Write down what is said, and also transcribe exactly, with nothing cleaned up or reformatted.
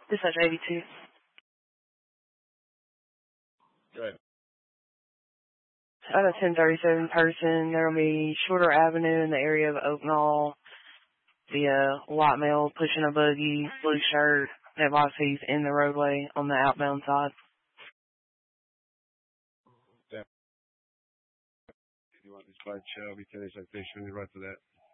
Dispatch eighty-two. Right. I have a ten thirty-seven person. There will be Shorter Avenue in the area of Oak Knoll. The uh, white male pushing a buggy, blue shirt. Advise he's in the roadway on the outbound side. Yeah. If you want dispatch, uh, we can citation right to that.